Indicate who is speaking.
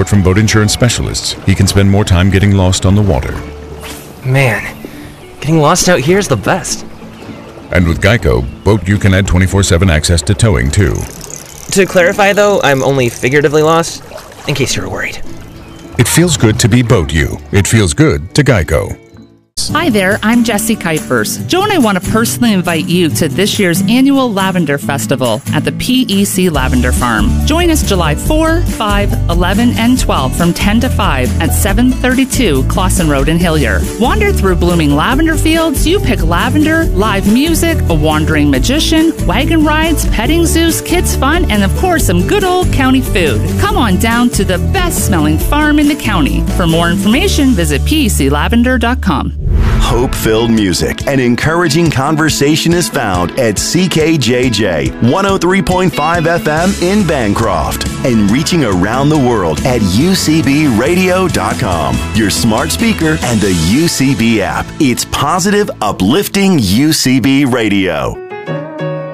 Speaker 1: support from boat insurance specialists, he can spend more time getting lost on the water.
Speaker 2: Man, getting lost out here is the best.
Speaker 1: And with Geico, Boat You can add 24/7 access to towing, too.
Speaker 2: To clarify, though, I'm only figuratively lost, in case you were worried.
Speaker 1: It feels good to be Boat You. It feels good to Geico.
Speaker 3: Hi there, I'm Jessie Kuipers. Joe and I want to personally invite you to this year's annual Lavender Festival at the PEC Lavender Farm. Join us July 4, 5, 11, and 12 from 10 to 5 at 732 Clausen Road in Hillier. Wander through blooming lavender fields, you pick lavender, live music, a wandering magician, wagon rides, petting zoos, kids fun, and of course some good old county food. Come on down to the best smelling farm in the county. For more information, visit peclavender.com.
Speaker 4: Hope-filled music and encouraging conversation is found at CKJJ 103.5 FM in Bancroft and reaching around the world at UCBradio.com, your smart speaker and the UCB app. It's positive, uplifting UCB Radio.